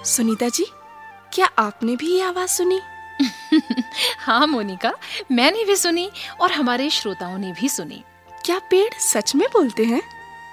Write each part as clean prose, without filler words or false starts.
सुनीता जी, क्या आपने भी ये आवाज सुनी? हाँ मोनिका, मैंने भी सुनी और हमारे श्रोताओं ने भी सुनी। क्या पेड़ सच में बोलते हैं?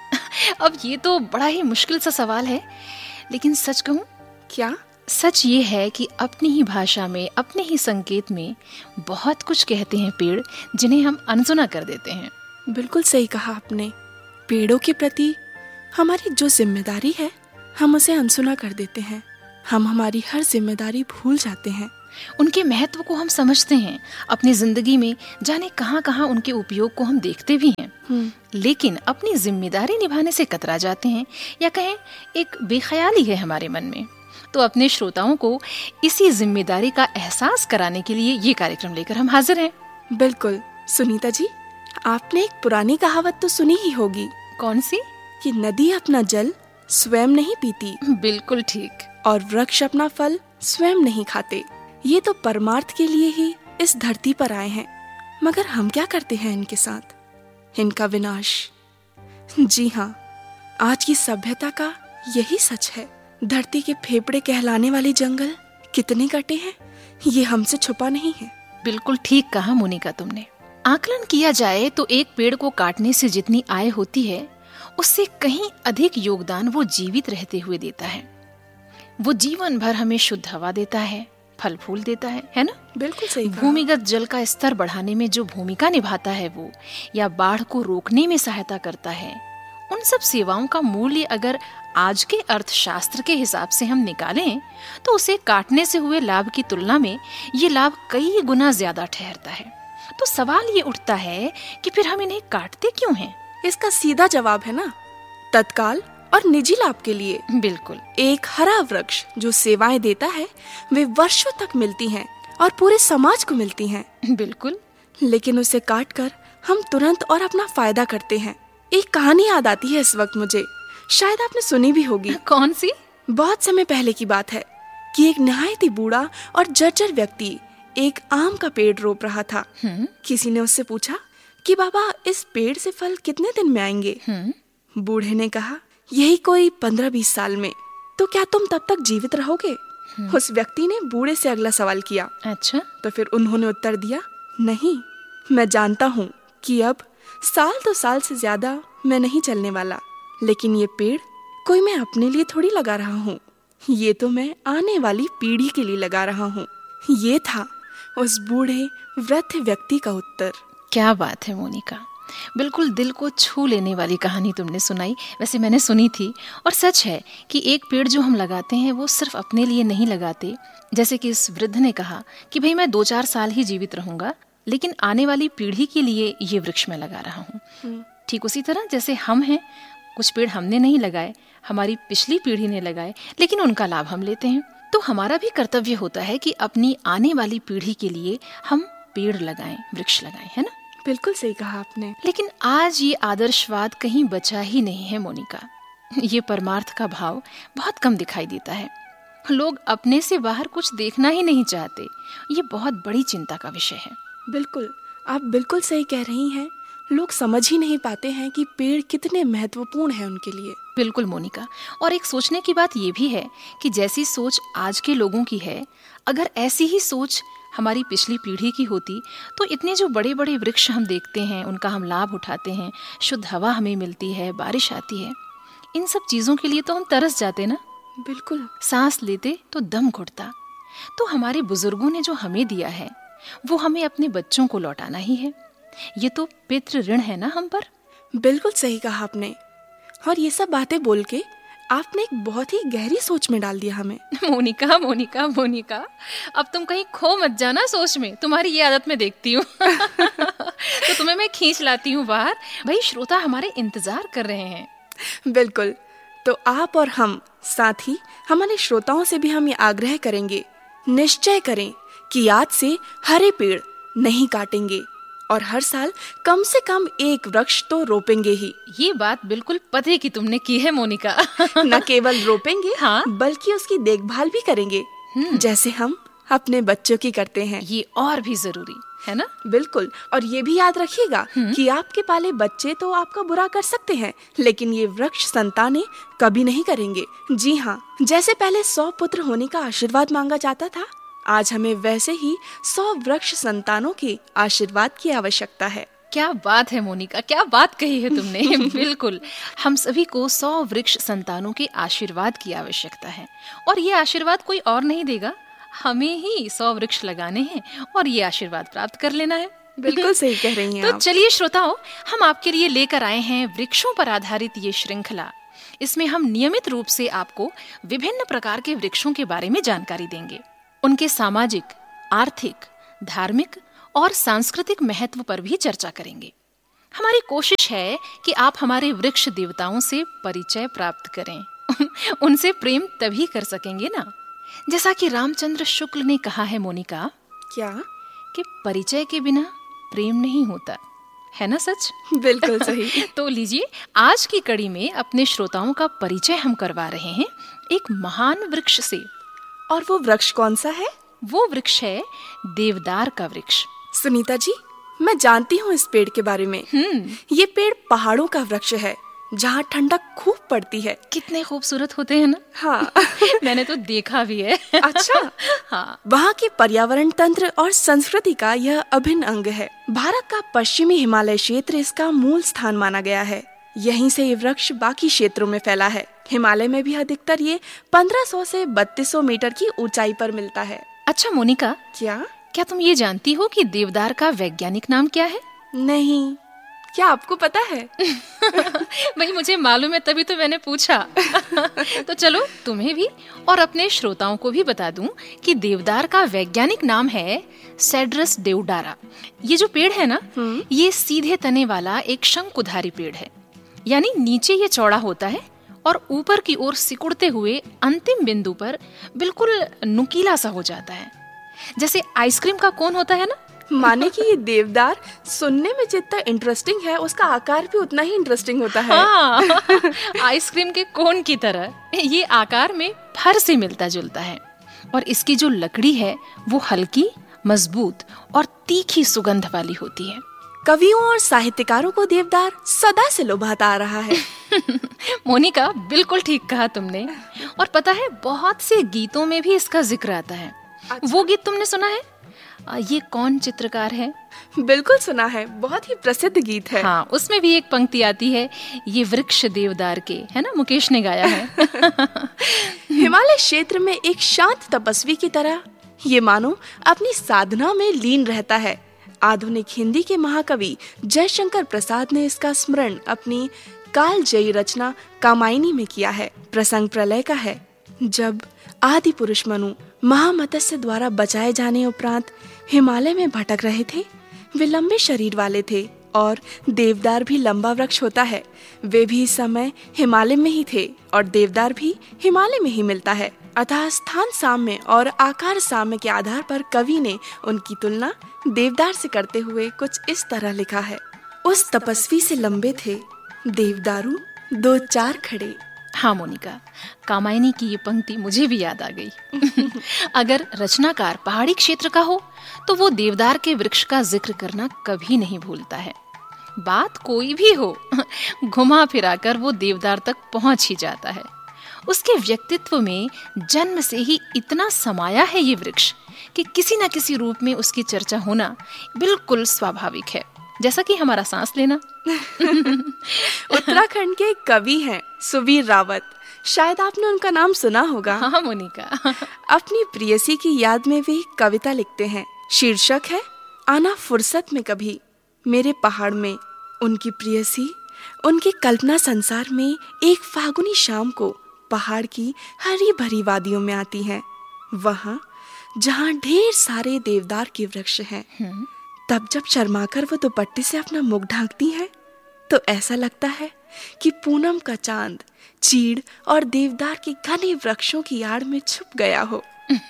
अब ये तो बड़ा ही मुश्किल सा सवाल है, लेकिन सच कहूं, क्या? सच ये है कि अपनी ही भाषा में, अपने ही संकेत में बहुत कुछ कहते हैं पेड़, जिन्हें हम अनसुना कर देते हैं। बिल्कुल सही कहा आपने। पेड़ों के प्रति हमारी जो जिम्मेदारी है, हम उसे अनसुना कर देते हैं। हम हमारी हर जिम्मेदारी भूल जाते हैं। उनके महत्व को हम समझते हैं, अपनी जिंदगी में जाने कहां-कहां उनके उपयोग को हम देखते भी हैं, लेकिन अपनी जिम्मेदारी निभाने से कतरा जाते हैं, या कहें एक बेख्याली है हमारे मन में। तो अपने श्रोताओं को इसी जिम्मेदारी का एहसास कराने के लिए ये कार्यक्रम लेकर हम हाजिर हैं। बिल्कुल। सुनीता जी, आपने एक पुरानी कहावत तो सुनी ही होगी। कौन सी? कि नदी अपना जल स्वयं नहीं पीती। बिल्कुल ठीक। और वृक्ष अपना फल स्वयं नहीं खाते। ये तो परमार्थ के लिए ही इस धरती पर आए हैं, मगर हम क्या करते हैं इनके साथ? इनका विनाश। जी हाँ, आज की सभ्यता का यही सच है। धरती के फेफड़े कहलाने वाले जंगल कितने कटे हैं, ये हमसे छुपा नहीं है। बिल्कुल ठीक कहा मोनिका तुमने। आकलन किया जाए तो एक पेड़ को काटने से जितनी आय होती है, उससे कहीं अधिक योगदान वो जीवित रहते हुए देता है। वो जीवन भर हमें शुद्ध हवा देता है, फल फूल देता है ना? बिल्कुल सही कहा। भूमिगत जल का स्तर बढ़ाने में जो भूमिका निभाता है वो, या बाढ़ को रोकने में सहायता करता है, उन सब सेवाओं का मूल्य अगर आज के अर्थशास्त्र के हिसाब से हम निकालें, तो उसे काटने से हुए लाभ की तुलना में ये लाभ कई गुना ज्यादा ठहरता है। तो सवाल ये उठता है कि फिर हम इन्हें काटते क्यों हैं? इसका सीधा जवाब है ना, तत्काल और निजी लाभ के लिए। बिल्कुल। एक हरा वृक्ष जो सेवाएं देता है, वे वर्षों तक मिलती हैं और पूरे समाज को मिलती हैं। बिल्कुल। लेकिन उसे काटकर हम तुरंत और अपना फायदा करते हैं। एक कहानी याद आती है इस वक्त मुझे, शायद आपने सुनी भी होगी। कौन सी? बहुत समय पहले की बात है कि एक नहायत ही बूढ़ा और जर्जर व्यक्ति एक आम का पेड़ रोप रहा था। किसी ने उससे पूछा कि बाबा, इस पेड़ से फल कितने दिन में आएंगे? बूढ़े ने कहा, यही कोई 15-20 साल में। तो क्या तुम तब तक जीवित रहोगे? उस व्यक्ति ने बूढ़े से अगला सवाल किया। अच्छा। तो फिर उन्होंने उत्तर दिया, नहीं, मैं जानता हूँ कि अब साल 2 साल से ज्यादा मैं नहीं चलने वाला, लेकिन ये पेड़ कोई मैं अपने लिए थोड़ी लगा रहा हूँ, ये तो मैं आने वाली पीढ़ी के लिए लगा रहा हूँ। ये था उस बूढ़े वृद्ध व्यक्ति का उत्तर। क्या बात है मोनिका, बिल्कुल दिल को छू लेने वाली कहानी तुमने सुनाई। वैसे मैंने सुनी थी, और सच है कि एक पेड़ जो हम लगाते हैं वो सिर्फ अपने लिए नहीं लगाते। जैसे कि इस वृद्ध ने कहा कि भाई मैं 2-4 साल ही जीवित रहूंगा, लेकिन आने वाली पीढ़ी के लिए ये वृक्ष मैं लगा रहा हूँ। ठीक उसी तरह जैसे हम हैं, कुछ पेड़ हमने नहीं लगाए, हमारी पिछली पीढ़ी ने लगाए, लेकिन उनका लाभ हम लेते हैं। तो हमारा भी कर्तव्य होता है कि अपनी आने वाली पीढ़ी के लिए हम पेड़ लगाएं, वृक्ष लगाएं, है ना? बिल्कुल सही कहा आपने। लेकिन आज ये आदर्शवाद कहीं बचा ही नहीं है मोनिका। ये परमार्थ का भाव बहुत कम दिखाई देता है। लोग अपने से बाहर कुछ देखना ही नहीं चाहते। ये बहुत बड़ी चिंता का विषय है। बिल्कुल, आप बिल्कुल सही कह रही हैं। लोग समझ ही नहीं पाते हैं कि पेड़ कितने महत्वपूर्ण हैं उनके लिए। बिल्कुल मोनिका, और एक सोचने की बात ये भी है कि जैसी सोच आज के लोगों की है, अगर ऐसी ही सोच हमारी पिछली पीढ़ी की होती, तो इतने जो बड़े बड़े वृक्ष हम देखते हैं, उनका हम लाभ उठाते हैं, शुद्ध हवा हमें मिलती है, बारिश आती है, इन सब चीजों के लिए तो हम तरस जाते ना। बिल्कुल। सांस लेते तो दम घुटता। तो हमारे बुजुर्गों ने जो हमें दिया है, वो हमें अपने बच्चों को लौटाना ही है। ये तो पितृ ऋण है ना हम पर। बिल्कुल सही कहा आपने। और ये सब बातें बोल के आपने एक बहुत ही गहरी सोच में डाल दिया हमें। मोनिका मोनिका मोनिका, अब तुम कहीं खो मत जाना सोच में, तुम्हारी ये आदत मैं देखती हूँ। तो तुम्हें मैं खींच लाती हूँ बाहर। भाई श्रोता हमारे इंतजार कर रहे हैं। बिल्कुल। तो आप और हम, साथ ही हमारे श्रोताओं से भी हम ये आग्रह करेंगे, निश्चय करें कि आज से हरे पेड़ नहीं काटेंगे और हर साल कम से कम एक वृक्ष तो रोपेंगे ही। ये बात बिल्कुल पते की तुमने की है मोनिका। न केवल रोपेंगे, हाँ, बल्कि उसकी देखभाल भी करेंगे, जैसे हम अपने बच्चों की करते हैं। ये और भी जरूरी। है ना? बिल्कुल। और ये भी याद रखिएगा कि आपके पाले बच्चे तो आपका बुरा कर सकते हैं, लेकिन ये वृक्ष संतानें कभी नहीं करेंगे। जी हाँ, जैसे पहले 100 पुत्र होने का आशीर्वाद मांगा जाता था, आज हमें वैसे ही 100 वृक्ष संतानों के आशीर्वाद की आवश्यकता है। क्या बात है मोनिका, क्या बात कही है तुमने। बिल्कुल, हम सभी को 100 वृक्ष संतानों के आशीर्वाद की आवश्यकता है, और ये आशीर्वाद कोई और नहीं देगा, हमें ही 100 वृक्ष लगाने हैं और ये आशीर्वाद प्राप्त कर लेना है। बिल्कुल सही कह रही हैं तो आप। चलिए श्रोताओं, हम आपके लिए लेकर आए हैं वृक्षों पर आधारित ये श्रृंखला। इसमें हम नियमित रूप से आपको विभिन्न प्रकार के वृक्षों के बारे में जानकारी देंगे, उनके सामाजिक, आर्थिक, धार्मिक और सांस्कृतिक महत्व पर भी चर्चा करेंगे। हमारी कोशिश है कि आप हमारे वृक्ष देवताओं से परिचय प्राप्त करें। उनसे प्रेम तभी कर सकेंगे ना, जैसा कि रामचंद्र शुक्ल ने कहा है मोनिका, क्या? कि परिचय के बिना प्रेम नहीं होता, है ना सच? बिल्कुल सही। तो लीजिए, आज की कड़ी में अपने श्रोताओं का परिचय हम करवा रहे हैं एक महान वृक्ष से। और वो वृक्ष कौन सा है? वो वृक्ष है देवदार का वृक्ष। सुनीता जी, मैं जानती हूँ इस पेड़ के बारे में। ये पेड़ पहाड़ों का वृक्ष है, जहाँ ठंडक खूब पड़ती है। कितने खूबसूरत होते हैं ना? हाँ। मैंने तो देखा भी है। अच्छा। हाँ। वहाँ के पर्यावरण तंत्र और संस्कृति का यह अभिन्न अंग है। भारत का पश्चिमी हिमालय क्षेत्र इसका मूल स्थान माना गया है। यहीं से ये वृक्ष बाकी क्षेत्रों में फैला है। हिमालय में भी अधिकतर ये 1500 से 3200 मीटर की ऊंचाई पर मिलता है। अच्छा मोनिका, क्या तुम ये जानती हो कि देवदार का वैज्ञानिक नाम क्या है? नहीं, क्या आपको पता है? भाई मुझे मालूम है, तभी तो मैंने पूछा। तो चलो तुम्हें भी और अपने श्रोताओं को भी बता दूं कि देवदार का वैज्ञानिक नाम है सेड्रस देवडारा। ये जो पेड़ है ना, ये सीधे तने वाला एक शंकुधारी पेड़ है, यानी नीचे ये चौड़ा होता है और ऊपर की ओर सिकुड़ते हुए अंतिम बिंदु पर बिल्कुल नुकीला सा हो जाता है, जैसे आइसक्रीम का कोन होता है ना। माने कि ये देवदार सुनने में जितना इंटरेस्टिंग है, उसका आकार भी उतना ही इंटरेस्टिंग होता है। हाँ, आइसक्रीम के कोन की तरह ये आकार में फर से मिलता जुलता है, और इसकी जो लकड़ी है वो हल्की, मजबूत और तीखी सुगंध वाली होती है। कवियों और साहित्यकारों को देवदार सदा से लुभाता आ रहा है। मोनिका, बिल्कुल ठीक कहा तुमने। और पता है, बहुत से गीतों में भी इसका जिक्र आता है। अच्छा? वो गीत तुमने सुना है? ये कौन चित्रकार है? बिल्कुल सुना है, बहुत ही प्रसिद्ध गीत है। हाँ, उसमें भी एक पंक्ति आती है, ये वृक्ष देवदार के, है ना? मुकेश ने गाया है। हिमालय क्षेत्र में एक शांत तपस्वी की तरह ये मानो अपनी साधना में लीन रहता है। आधुनिक हिंदी के महाकवि जयशंकर प्रसाद ने इसका स्मरण अपनी कालजयी रचना कामायनी में किया है। प्रसंग प्रलय का है, जब आदि पुरुष मनु महामत्स्य द्वारा बचाए जाने उपरांत हिमालय में भटक रहे थे। वे लंबे शरीर वाले थे और देवदार भी लंबा वृक्ष होता है। वे भी इस समय हिमालय में ही थे और देवदार भी हिमालय में ही मिलता है। अतः स्थान साम्य और आकार साम्य के आधार पर कवि ने उनकी तुलना देवदार से करते हुए कुछ इस तरह लिखा है। उस तपस्वी से लंबे थे देवदारू 2-4 खड़े। हाँ मोनिका, कामायनी की ये पंक्ति मुझे भी याद आ गई। अगर रचनाकार पहाड़ी क्षेत्र का हो तो वो देवदार के वृक्ष का जिक्र करना कभी नहीं भूलता है। बात कोई भी हो, घुमा फिरा कर वो देवदार तक पहुंच ही जाता है। उसके व्यक्तित्व में जन्म से ही इतना समाया है ये वृक्ष कि किसी न किसी रूप में उसकी चर्चा होना बिल्कुल स्वाभाविक है, जैसा कि हमारा सांस लेना। उत्तराखंड के कवि हैं सुवीर रावत, शायद आपने उनका नाम सुना होगा। हाँ मोनिका। अपनी प्रियसी की याद में वे कविता लिखते हैं। शीर्षक है आना फुर्सत में कभी मेरे पहाड़ में। उनकी प्रियसी उनके कल्पना संसार में एक फागुनी शाम को पहाड़ की हरी भरी वादियों में आती हैं, वहाँ जहाँ ढेर सारे देवदार के वृक्ष हैं। तब जब शर्माकर वो दुपट्टे से अपना मुख ढांकती हैं तो ऐसा लगता है कि पूनम का चांद चीड़ और देवदार के घने वृक्षों की आड़ में छुप गया हो।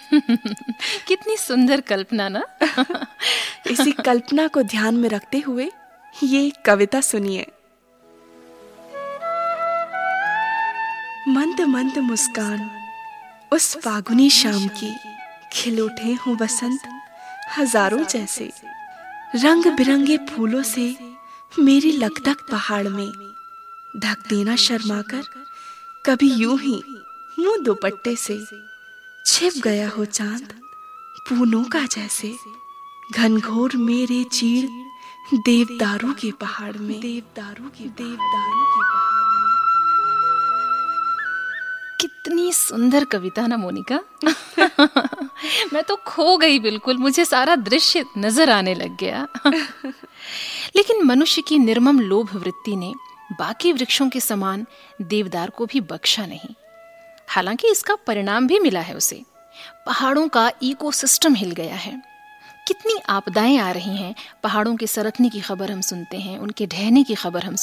कितनी सुंदर कल्पना ना। इसी कल्पना को ध्यान में रखते हुए ये कविता सुनिए। मंद मंद मुस्कान उस फागुनी शाम की, खिल उठे हों बसंत हजारों जैसे। रंग बिरंगे फूलों से मेरी लकदक पहाड़ में ढक देना शर्माकर, कभी यूं ही मुंह दुपट्टे से छिप गया हो चांद पूनों का जैसे, घनघोर मेरे चीड़ देवदारू के पहाड़ में, देवदारू के पहाड़ में। कितनी सुंदर कविता ना मोनिका। मैं तो खो गई बिल्कुल, मुझे सारा दृश्य नजर आने लग गया। लेकिन मनुष्य की निर्मम लोभ वृत्ति ने बाकी वृक्षों के समान देवदार को भी बख्शा नहीं। हालांकि इसका परिणाम भी मिला है उसे। पहाड़ों का इकोसिस्टम हिल गया है। कितनी आपदाएं आ रही हैं, पहाड़ों के सरकने की खबर हम सुनते हैं, उनके ढहने की खबर हम